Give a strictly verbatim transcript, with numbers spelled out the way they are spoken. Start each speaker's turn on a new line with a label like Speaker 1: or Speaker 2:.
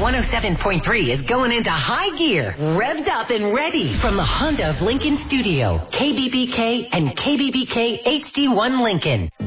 Speaker 1: one oh seven point three is going into high gear, revved up and ready from the Honda of Lincoln studio, K B B K and K B B K H D one Lincoln.